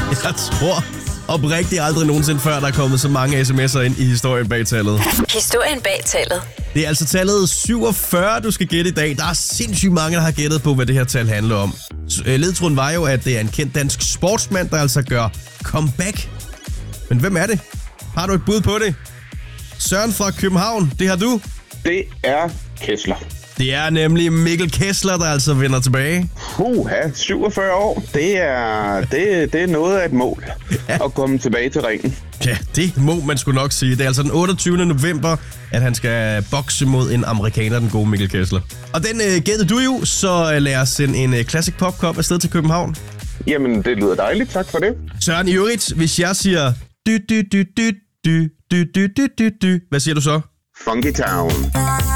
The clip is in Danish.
Jeg tror oprigtigt aldrig nogensinde før, der er kommet så mange sms'er ind i historien bag tallet. Historien bag tallet. Det er altså tallet 47, du skal gætte i dag. Der er sindssygt mange, der har gættet på, hvad det her tal handler om. Ledtråden var jo, at det er en kendt dansk sportsmand, der altså gør comeback. Men hvem er det? Har du et bud på det? Søren fra København, det har du. Det er Kessler. Det er nemlig Mikkel Kessler, der altså vender tilbage. 47 år. Det er noget af et mål at komme tilbage til ringen. Ja, det må man sgu nok sige. Det er altså den 28. november, at han skal bokse mod en amerikaner, den gode Mikkel Kessler. Og den gættede du jo, så lad os sende en Classic Pop Cup afsted til København. Jamen, det lyder dejligt. Tak for det. Søren, i øvrigt, hvis jeg siger dy, hvad siger du så? Funky Town.